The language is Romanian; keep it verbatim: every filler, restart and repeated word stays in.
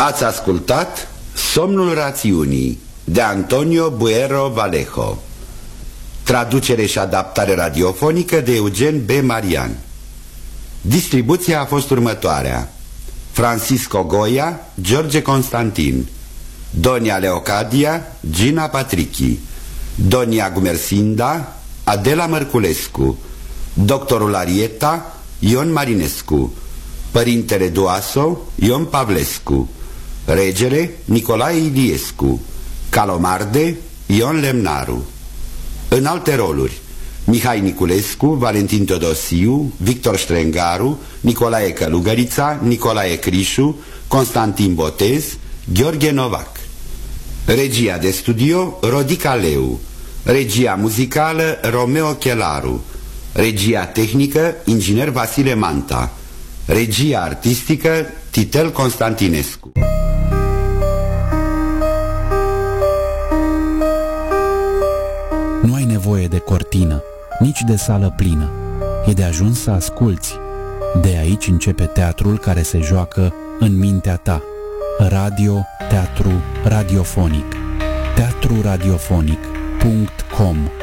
Ați ascultat Somnul rațiunii de Antonio Buero Vallejo, traducere și adaptare radiofonică de Eugen B. Marian. Distribuția a fost următoarea: Francisco Goya, George Constantin, Donia Leocadia, Gina Patrichi, Donia Gumersinda, Adela Mărculescu, Doctorul Arieta, Ion Marinescu, Părintele Duaso, Ion Pavlescu, Regele, Nicolae Iliescu, Calomarde, Ion Lemnaru. În alte roluri: Mihai Niculescu, Valentin Teodosiu, Victor Ștrengaru, Nicolae Călugărița, Nicolae Crișu, Constantin Botez, Gheorghe Novac. Regia de studio Rodica Leu. Regia muzicală Romeo Chelaru. Regia tehnică Inginer Vasile Manta. Regia artistică Titel Constantinescu. Nu ai nevoie de cortină, nici de sală plină. E de ajuns să asculți. De aici începe teatrul care se joacă în mintea ta. Radio, teatru, radiofonic. teatru radiofonic punct com